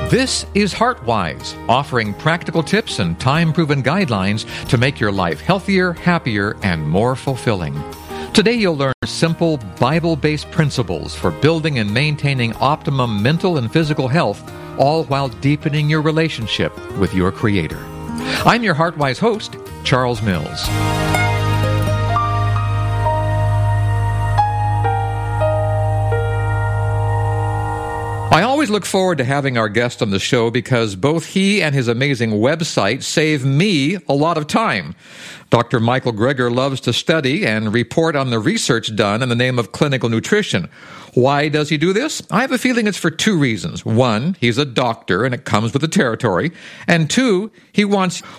This is HeartWise, offering practical tips and time-proven guidelines to make your life healthier, happier, and more fulfilling. Today you'll learn simple Bible-based principles for building and maintaining optimum mental and physical health, all while deepening your relationship with your Creator. I'm your HeartWise host, Charles Mills. I always look forward to having our guest on the show because both he and his amazing website save me a lot of time. Dr. Michael Greger loves to study and report on the research done in the name of clinical nutrition. Why does he do this? I have a feeling it's for two reasons. One, he's a doctor and it comes with the territory. And two, he wants